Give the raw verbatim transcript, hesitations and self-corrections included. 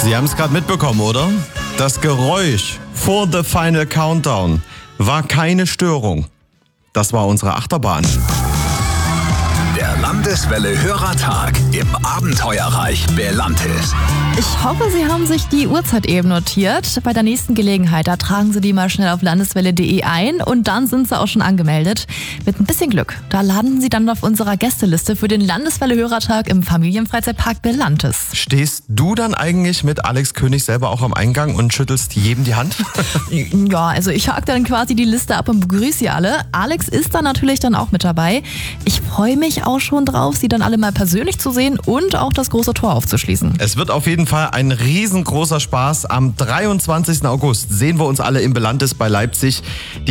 Sie haben es gerade mitbekommen, oder? Das Geräusch vor The Final Countdown war keine Störung. Das war unsere Achterbahn. Der Landeswelle Hörertag im Abenteuerreich Belantis. Ich hoffe, Sie haben sich die Uhrzeit eben notiert. Bei der nächsten Gelegenheit, da tragen Sie die mal schnell auf landeswelle punkt de ein und dann sind Sie auch schon angemeldet. Mit ein bisschen Glück, da landen Sie dann auf unserer Gästeliste für den Landeswelle-Hörertag im Familienfreizeitpark Belantis. Stehst du dann eigentlich mit Alex König selber auch am Eingang und schüttelst jedem die Hand? Ja, also ich hake dann quasi die Liste ab und begrüße Sie alle. Alex ist dann natürlich dann auch mit dabei. Ich freue mich auch schon drauf, Sie dann alle mal persönlich zu sehen und auch das große Tor aufzuschließen. Es wird auf jeden Fall ein riesengroßer Spaß. Am dreiundzwanzigsten August sehen wir uns alle im Belantis bei Leipzig.